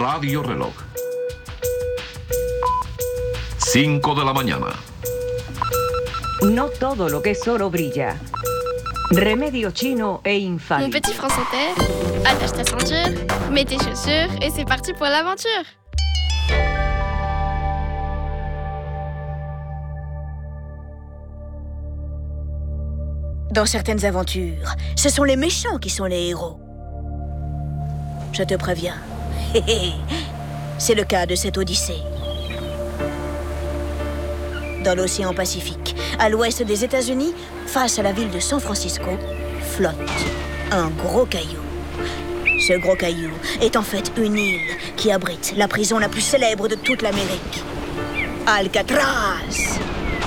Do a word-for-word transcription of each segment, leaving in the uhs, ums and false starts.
Radio Reloj. cinco de la mañana. No todo lo que es oro brilla. Remedio chino e infallible. Mon petit France Inter, attache ta ceinture, mets tes chaussures et c'est parti pour l'aventure. Dans certaines aventures, ce sont les méchants qui sont les héros. Je te préviens. C'est le cas de cette Odyssée. Dans l'océan Pacifique, à l'ouest des États-Unis, face à la ville de San Francisco, flotte un gros caillou. Ce gros caillou est en fait une île qui abrite la prison la plus célèbre de toute l'Amérique, Alcatraz.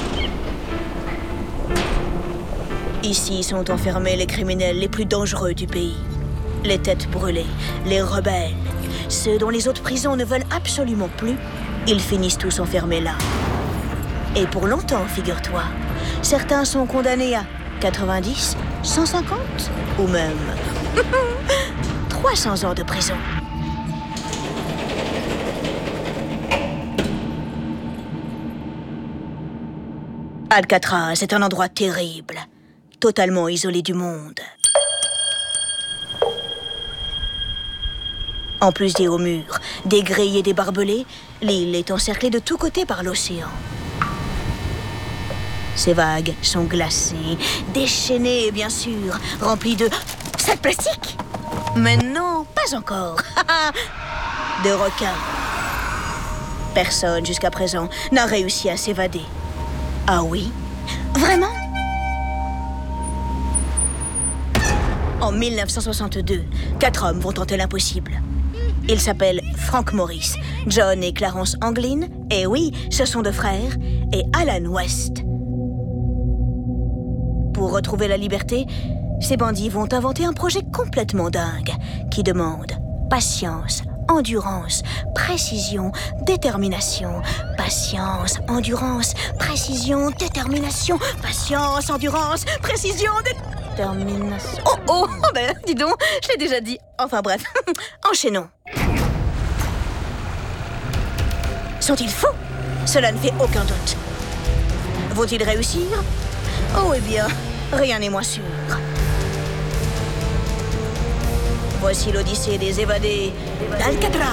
Ici sont enfermés les criminels les plus dangereux du pays. Les têtes brûlées, les rebelles, ceux dont les autres prisons ne veulent absolument plus, ils finissent tous enfermés là. Et pour longtemps, figure-toi, certains sont condamnés à quatre-vingt-dix, cent cinquante ou même trois cents ans de prison. Alcatraz est un endroit terrible, totalement isolé du monde. En plus des hauts murs, des grilles et des barbelés, l'île est encerclée de tous côtés par l'océan. Ces vagues sont glacées, déchaînées bien sûr, remplies de sacs plastiques. Mais non, pas encore. De requins. Personne jusqu'à présent n'a réussi à s'évader. Ah oui? Vraiment? En mille neuf cent soixante-deux, quatre hommes vont tenter l'impossible. Ils s'appellent Frank Morris, John et Clarence Anglin, et oui, ce sont deux frères, et Alan West. Pour retrouver la liberté, ces bandits vont inventer un projet complètement dingue qui demande patience, endurance, précision, détermination. Patience, endurance, précision, détermination. Patience, endurance, précision, détermination. Oh, oh, ben dis donc, je l'ai déjà dit. Enfin bref, enchaînons. Sont-ils fous? Cela ne fait aucun doute. Vont-ils réussir? Oh, eh bien, rien n'est moins sûr. Voici l'Odyssée des évadés d'Alcatraz.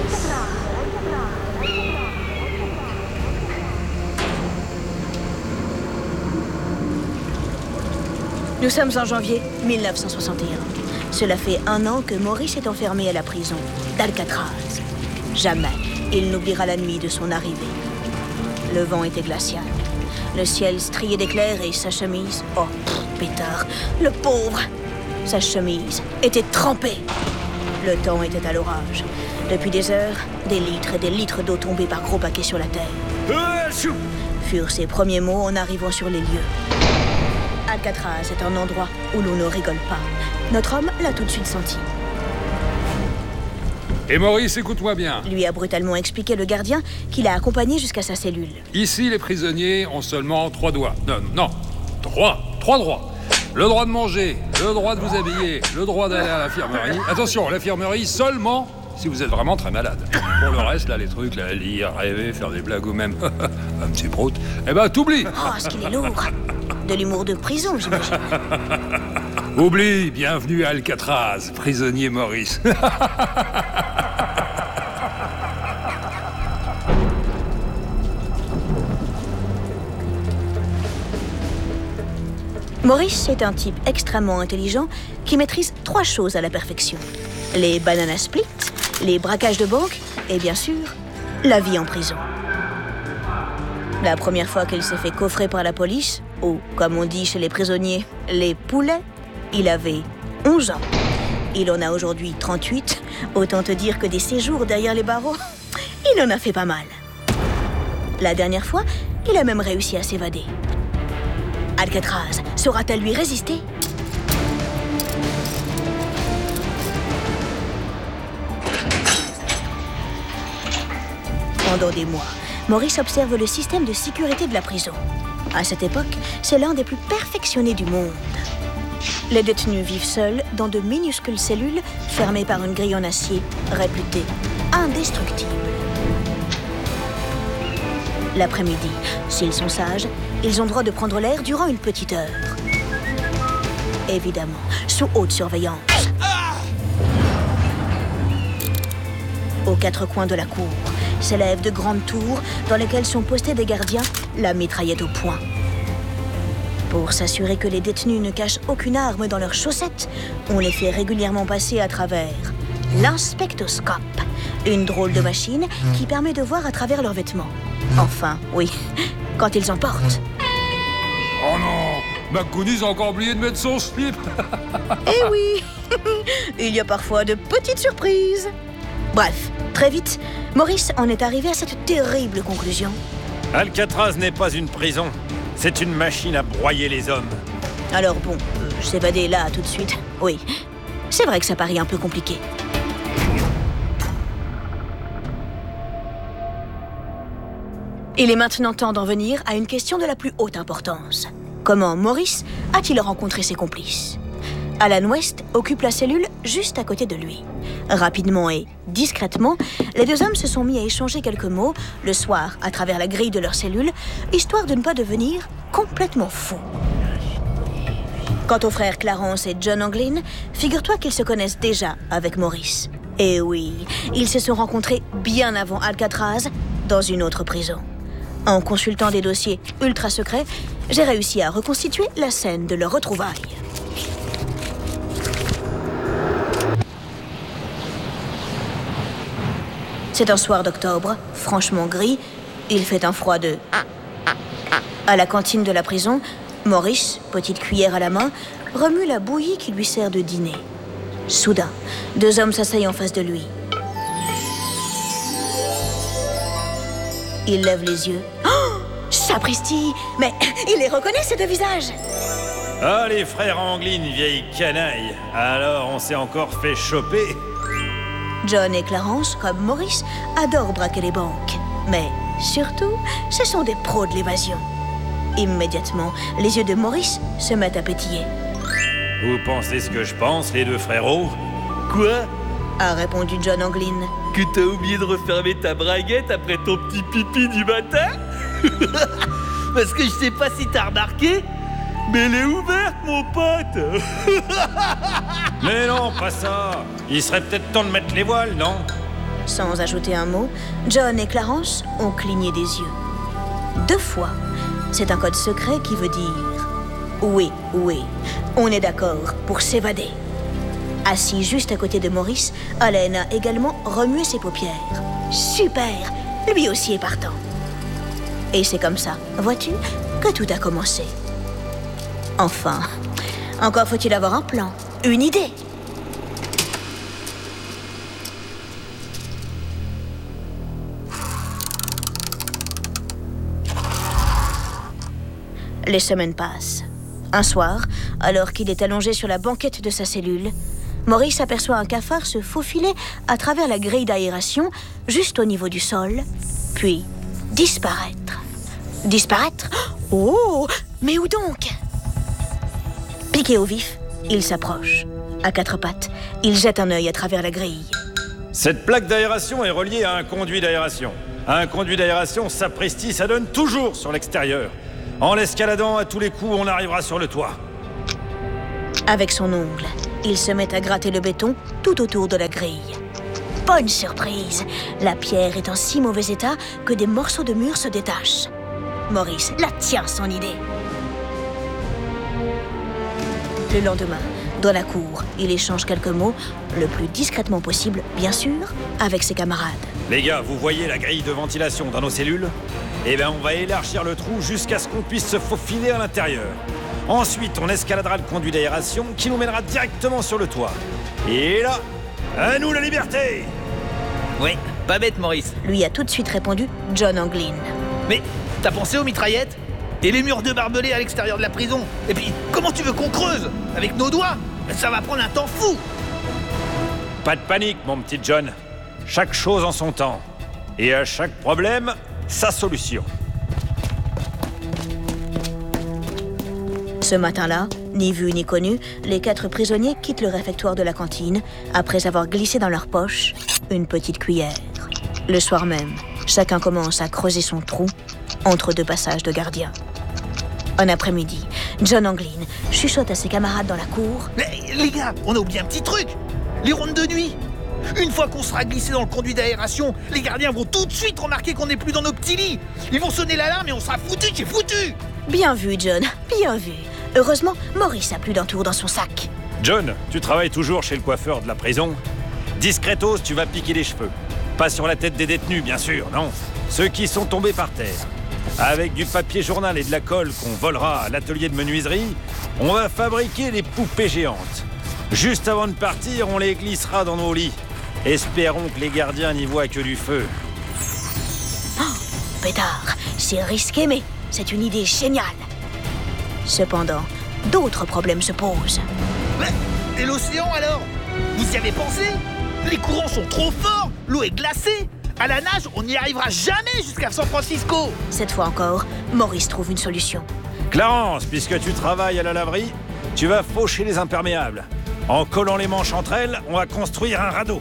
Nous sommes en janvier mille neuf cent soixante et un. Cela fait un an que Maurice est enfermé à la prison d'Alcatraz. Jamais il n'oubliera la nuit de son arrivée. Le vent était glacial. Le ciel strié d'éclairs et sa chemise... Oh, pff, pétard, le pauvre! Sa chemise était trempée. Le temps était à l'orage. Depuis des heures, des litres et des litres d'eau tombaient par gros paquets sur la terre. Furent ses premiers mots en arrivant sur les lieux. Alcatraz est un endroit où l'on ne rigole pas. Notre homme l'a tout de suite senti. Et Maurice, écoute-moi bien. Lui a brutalement expliqué le gardien qu'il a accompagné jusqu'à sa cellule. Ici, les prisonniers ont seulement trois doigts. Non, non, trois. Trois droits. Le droit de manger, le droit de vous habiller, le droit d'aller à l'infirmerie. Attention, l'infirmerie seulement si vous êtes vraiment très malade. Pour le reste, là, les trucs, là, lire, rêver, faire des blagues ou même un petit prout, eh ben, t'oublies. Oh, ce qu'il est lourd. De l'humour de prison, j'imagine. Oublie, bienvenue à Alcatraz, prisonnier Maurice. Maurice est un type extrêmement intelligent qui maîtrise trois choses à la perfection. Les banana splits, les braquages de banque et bien sûr, la vie en prison. La première fois qu'il s'est fait coffrer par la police, ou comme on dit chez les prisonniers, les poulets, il avait onze ans. Il en a aujourd'hui trente-huit, autant te dire que des séjours derrière les barreaux, il en a fait pas mal. La dernière fois, il a même réussi à s'évader. Alcatraz saura-t-elle lui résister? Pendant des mois, Maurice observe le système de sécurité de la prison. À cette époque, c'est l'un des plus perfectionnés du monde. Les détenus vivent seuls dans de minuscules cellules fermées par une grille en acier réputée indestructibles. L'après-midi, s'ils sont sages, ils ont droit de prendre l'air durant une petite heure. Évidemment, sous haute surveillance. Aux quatre coins de la cour s'élèvent de grandes tours dans lesquelles sont postés des gardiens, la mitraillette au poing. Pour s'assurer que les détenus ne cachent aucune arme dans leurs chaussettes, on les fait régulièrement passer à travers l'inspectoscope, une drôle de machine qui permet de voir à travers leurs vêtements. Enfin, oui, quand ils en portent. Oh non, McGoonies a encore oublié de mettre son slip. Eh oui, il y a parfois de petites surprises. Bref, très vite, Maurice en est arrivé à cette terrible conclusion. Alcatraz n'est pas une prison. C'est une machine à broyer les hommes. Alors bon, euh, s'évader là tout de suite, oui. C'est vrai que ça paraît un peu compliqué. Il est maintenant temps d'en venir à une question de la plus haute importance. Comment Maurice a-t-il rencontré ses complices? Alan West occupe la cellule juste à côté de lui. Rapidement et discrètement, les deux hommes se sont mis à échanger quelques mots le soir à travers la grille de leur cellule, histoire de ne pas devenir complètement fous. Quant aux frères Clarence et John Anglin, figure-toi qu'ils se connaissent déjà avec Maurice. Et oui, ils se sont rencontrés bien avant Alcatraz, dans une autre prison. En consultant des dossiers ultra secrets, j'ai réussi à reconstituer la scène de leur retrouvaille. C'est un soir d'octobre, franchement gris. Il fait un froid de... À la cantine de la prison, Maurice, petite cuillère à la main, remue la bouillie qui lui sert de dîner. Soudain, deux hommes s'asseyent en face de lui. Il lève les yeux. Oh, sapristi! Mais il les reconnaît, ces deux visages! Ah, les frères Anglin, vieille canaille. Alors, on s'est encore fait choper. John et Clarence, comme Maurice, adorent braquer les banques. Mais surtout, ce sont des pros de l'évasion. Immédiatement, les yeux de Maurice se mettent à pétiller. Vous pensez ce que je pense, les deux frérots? Quoi? A répondu John Anglin. Que t'as oublié de refermer ta braguette après ton petit pipi du matin? Parce que je sais pas si t'as remarqué, mais elle est ouverte, mon pote. Mais non, pas ça. Il serait peut-être temps de mettre les voiles, non? Sans ajouter un mot, John et Clarence ont cligné des yeux. Deux fois. C'est un code secret qui veut dire « Oui, oui, on est d'accord pour s'évader ». Assis juste à côté de Maurice, Allen a également remué ses paupières. Super! Lui aussi est partant. Et c'est comme ça, vois-tu, que tout a commencé. Enfin, encore faut-il avoir un plan, une idée. Les semaines passent. Un soir, alors qu'il est allongé sur la banquette de sa cellule, Maurice aperçoit un cafard se faufiler à travers la grille d'aération, juste au niveau du sol, puis disparaître. Disparaître? Oh! Mais où donc? Piqué au vif, il s'approche. À quatre pattes, il jette un œil à travers la grille. Cette plaque d'aération est reliée à un conduit d'aération. Un conduit d'aération, sapristi, ça donne toujours sur l'extérieur. En l'escaladant, à tous les coups, on arrivera sur le toit. Avec son ongle, il se met à gratter le béton tout autour de la grille. Bonne surprise! La pierre est en si mauvais état que des morceaux de mur se détachent. Maurice la tient, son idée. Le lendemain, dans la cour, il échange quelques mots, le plus discrètement possible, bien sûr, avec ses camarades. Les gars, vous voyez la grille de ventilation dans nos cellules? Eh bien, on va élargir le trou jusqu'à ce qu'on puisse se faufiler à l'intérieur. Ensuite, on escaladera le conduit d'aération qui nous mènera directement sur le toit. Et là, à nous la liberté! Oui, pas bête, Maurice. Lui a tout de suite répondu John Anglin. Mais t'as pensé aux mitraillettes? Et les murs de barbelés à l'extérieur de la prison? Et puis, comment tu veux qu'on creuse? Avec nos doigts? Ça va prendre un temps fou! Pas de panique, mon petit John. Chaque chose en son temps. Et à chaque problème, sa solution. Ce matin-là, ni vu ni connu, les quatre prisonniers quittent le réfectoire de la cantine après avoir glissé dans leur poche une petite cuillère. Le soir même, chacun commence à creuser son trou entre deux passages de gardiens. Un après-midi, John Anglin chuchote à ses camarades dans la cour. Mais les gars, on a oublié un petit truc. Les rondes de nuit. Une fois qu'on sera glissé dans le conduit d'aération, les gardiens vont tout de suite remarquer qu'on n'est plus dans nos petits lits. Ils vont sonner l'alarme et on sera foutu, c'est foutu. Bien vu, John, bien vu. Heureusement, Maurice a plus d'un tour dans son sac. John, tu travailles toujours chez le coiffeur de la prison. Discretos, tu vas piquer les cheveux. Pas sur la tête des détenus, bien sûr, non. Ceux qui sont tombés par terre. Avec du papier journal et de la colle qu'on volera à l'atelier de menuiserie, on va fabriquer des poupées géantes. Juste avant de partir, on les glissera dans nos lits. Espérons que les gardiens n'y voient que du feu. Oh, pétard, c'est risqué, mais c'est une idée géniale. Cependant, d'autres problèmes se posent. Ouais, et l'océan alors? Vous y avez pensé? Les courants sont trop forts, l'eau est glacée. À la nage, on n'y arrivera jamais jusqu'à San Francisco. Cette fois encore, Maurice trouve une solution. Clarence, puisque tu travailles à la laverie, tu vas faucher les imperméables. En collant les manches entre elles, on va construire un radeau.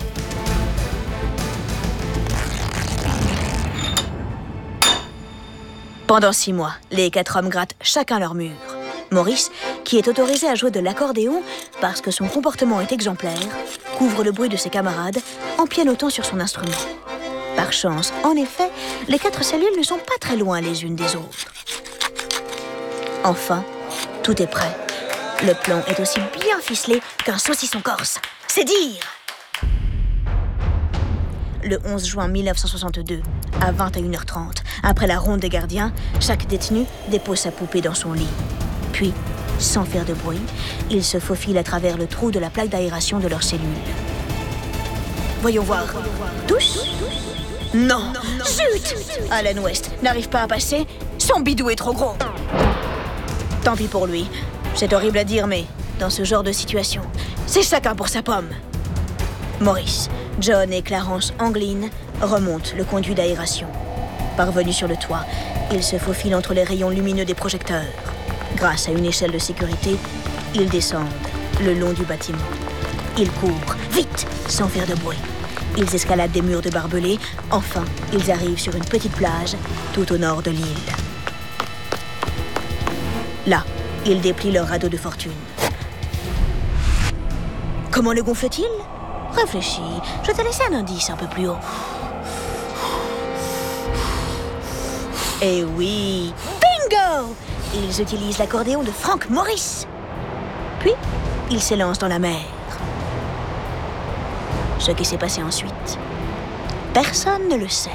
Pendant six mois, les quatre hommes grattent chacun leur mur. Maurice, qui est autorisé à jouer de l'accordéon parce que son comportement est exemplaire, couvre le bruit de ses camarades en pianotant sur son instrument. Par chance, en effet, les quatre cellules ne sont pas très loin les unes des autres. Enfin, tout est prêt. Le plan est aussi bien ficelé qu'un saucisson corse. C'est dire! Le onze juin mille neuf cent soixante-deux, à vingt et une heures trente, après la ronde des gardiens, chaque détenu dépose sa poupée dans son lit. Puis, sans faire de bruit, ils se faufilent à travers le trou de la plaque d'aération de leurs cellules. Voyons voir. Tous? Non! Zut! Alan West n'arrive pas à passer, son bidou est trop gros. Tant pis pour lui. C'est horrible à dire, mais dans ce genre de situation, c'est chacun pour sa pomme. Maurice, John et Clarence Anglin remontent le conduit d'aération. Parvenus sur le toit, ils se faufilent entre les rayons lumineux des projecteurs. Grâce à une échelle de sécurité, ils descendent le long du bâtiment. Ils courent, vite, sans faire de bruit. Ils escaladent des murs de barbelés. Enfin, ils arrivent sur une petite plage tout au nord de l'île. Là, ils déplient leur radeau de fortune. Comment le gonfle-t-il ? Réfléchis, je t'ai laissé un indice un peu plus haut. Eh oui, bingo! Ils utilisent l'accordéon de Frank Morris. Puis, ils s'élancent dans la mer. Ce qui s'est passé ensuite, personne ne le sait.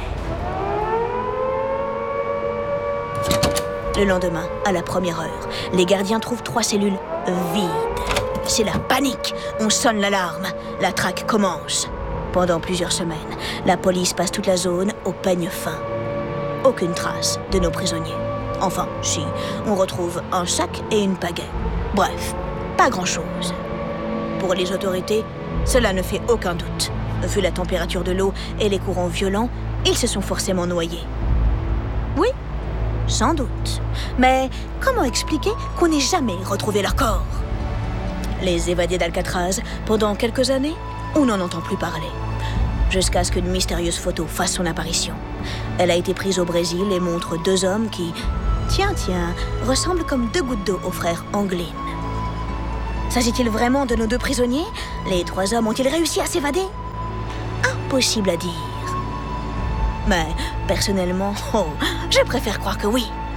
Le lendemain, à la première heure, les gardiens trouvent trois cellules vides. C'est la panique. On sonne l'alarme. La traque commence. Pendant plusieurs semaines, la police passe toute la zone au peigne fin. Aucune trace de nos prisonniers. Enfin, si, on retrouve un sac et une pagaie. Bref, pas grand-chose. Pour les autorités, cela ne fait aucun doute. Vu la température de l'eau et les courants violents, ils se sont forcément noyés. Oui, sans doute. Mais comment expliquer qu'on n'ait jamais retrouvé leur corps ? Les évadés d'Alcatraz, pendant quelques années, on n'en entend plus parler. Jusqu'à ce qu'une mystérieuse photo fasse son apparition. Elle a été prise au Brésil et montre deux hommes qui, tiens, tiens, ressemblent comme deux gouttes d'eau aux frères Anglin. S'agit-il vraiment de nos deux prisonniers ? Les trois hommes ont-ils réussi à s'évader ? Impossible à dire. Mais, personnellement, oh, je préfère croire que oui.